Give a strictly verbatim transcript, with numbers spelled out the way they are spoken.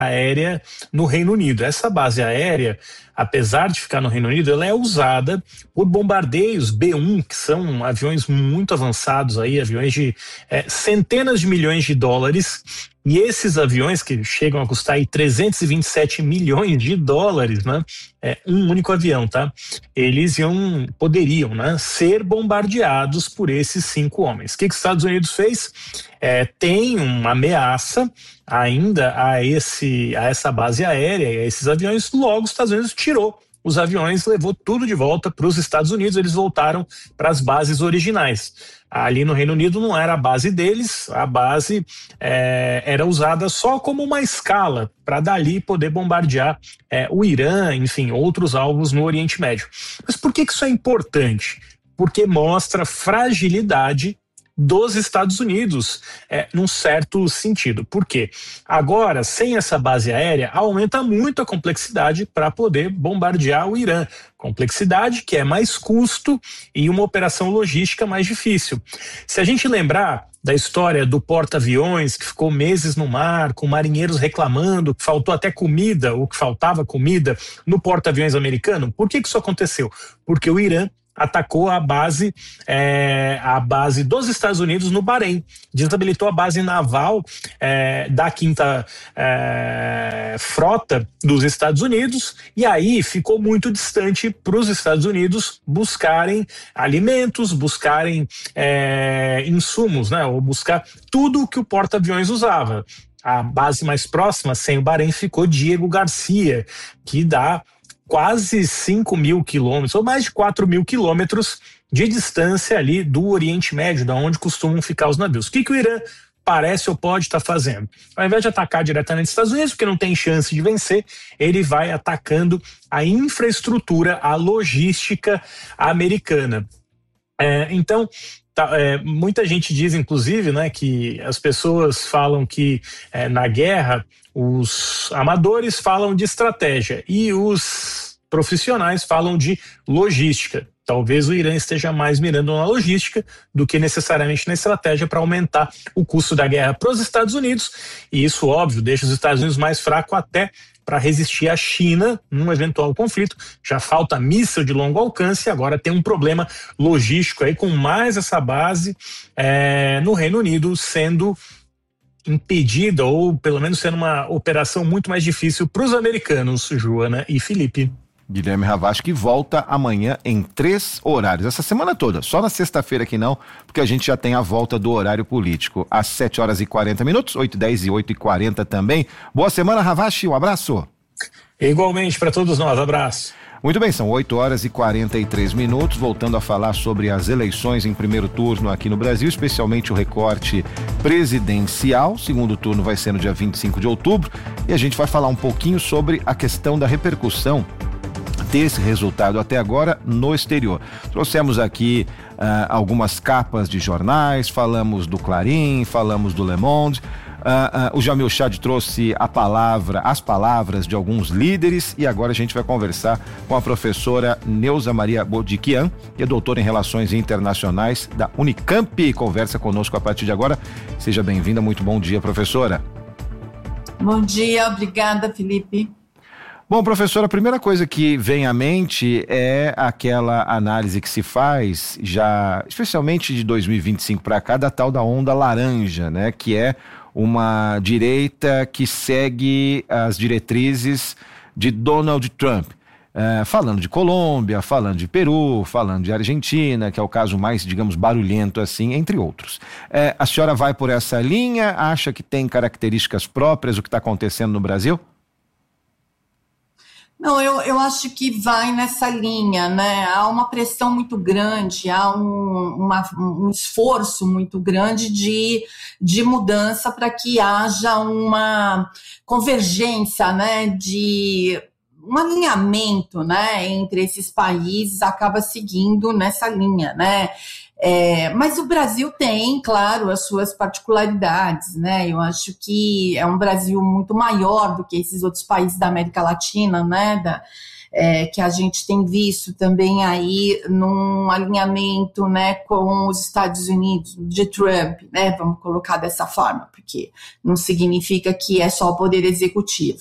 aérea no Reino Unido. Essa base aérea, apesar de ficar no Reino Unido, ela é usada por bombardeios B um, que são aviões muito avançados aí, aviões de é, centenas de milhões de dólares. E esses aviões, que chegam a custar aí trezentos e vinte e sete milhões de dólares, né? É, um único avião, tá? Eles iam, poderiam, né, ser bombardeados por esses cinco homens. O que, que os Estados Unidos fez? É, tem uma ameaça ainda a, esse, a essa base aérea e a esses aviões. Logo, os Estados Unidos tirou os aviões, levou tudo de volta para os Estados Unidos, eles voltaram para as bases originais. Ali no Reino Unido não era a base deles, a base é, era usada só como uma escala para dali poder bombardear é, o Irã, enfim, outros alvos no Oriente Médio. Mas por que que isso é importante? Porque mostra fragilidade dos Estados Unidos, é, num certo sentido. Por quê? Agora, sem essa base aérea, aumenta muito a complexidade para poder bombardear o Irã. Complexidade que é mais custo e uma operação logística mais difícil. Se a gente lembrar da história do porta-aviões, que ficou meses no mar, com marinheiros reclamando que faltou até comida, ou que faltava comida no porta-aviões americano, por que que isso aconteceu? Porque o Irã atacou a base, é, a base dos Estados Unidos no Bahrein, desabilitou a base naval é, da quinta é, frota dos Estados Unidos, e aí ficou muito distante para os Estados Unidos buscarem alimentos, buscarem é, insumos, né, ou buscar tudo o que o porta-aviões usava. A base mais próxima, sem o Bahrein, ficou Diego Garcia, que dá quase cinco mil quilômetros, ou mais de quatro mil quilômetros de distância ali do Oriente Médio, da onde costumam ficar os navios. O que que o Irã parece ou pode estar fazendo? Ao invés de atacar diretamente os Estados Unidos, porque não tem chance de vencer, ele vai atacando a infraestrutura, a logística americana. É, então, tá, é, muita gente diz, inclusive, né, que as pessoas falam que é, na guerra os amadores falam de estratégia e os profissionais falam de logística. Talvez o Irã esteja mais mirando na logística do que necessariamente na estratégia para aumentar o custo da guerra para os Estados Unidos, e isso, óbvio, deixa os Estados Unidos mais fracos até para resistir à China num eventual conflito. Já falta míssil de longo alcance, agora tem um problema logístico aí com mais essa base é, no Reino Unido sendo impedida, ou pelo menos sendo uma operação muito mais difícil para os americanos, Joana e Felipe. Guilherme Ravache, que volta amanhã em três horários, essa semana toda, só na sexta-feira que não, porque a gente já tem a volta do horário político, às sete horas e quarenta minutos, oito e dez e oito e quarenta também. Boa semana, Ravache, um abraço. Igualmente para todos nós, abraço. Muito bem, são oito horas e quarenta e três minutos, voltando a falar sobre as eleições em primeiro turno aqui no Brasil, especialmente o recorte presidencial. O segundo turno vai ser no dia vinte e cinco de outubro, e a gente vai falar um pouquinho sobre a questão da repercussão desse resultado até agora no exterior. Trouxemos aqui uh, algumas capas de jornais, falamos do Clarim, falamos do Le Monde. Uh, uh, o Jamil Chad trouxe a palavra, as palavras de alguns líderes, e agora a gente vai conversar com a professora Neuza Maria Bodiquian, que é doutora em Relações Internacionais da Unicamp. Conversa conosco a partir de agora. Seja bem-vinda, muito bom dia, professora. Bom dia, obrigada, Felipe. Bom, professora, a primeira coisa que vem à mente é aquela análise que se faz, já especialmente de dois mil e vinte e cinco para cá, da tal da onda laranja, né? Que é uma direita que segue as diretrizes de Donald Trump. É, falando de Colômbia, falando de Peru, falando de Argentina, que é o caso mais, digamos, barulhento assim, entre outros. É, a senhora vai por essa linha? Acha que tem características próprias o que está acontecendo no Brasil? Não, eu, eu acho que vai nessa linha, né? Há uma pressão muito grande, há um, uma, um esforço muito grande de, de mudança para que haja uma convergência, né? De um alinhamento, né, entre esses países acaba seguindo nessa linha, né? É, mas o Brasil tem, claro, as suas particularidades, né? Eu acho que é um Brasil muito maior do que esses outros países da América Latina, né? Da, é, que a gente tem visto também aí num alinhamento, né, com os Estados Unidos, de Trump, né? Vamos colocar dessa forma, porque não significa que é só o poder executivo.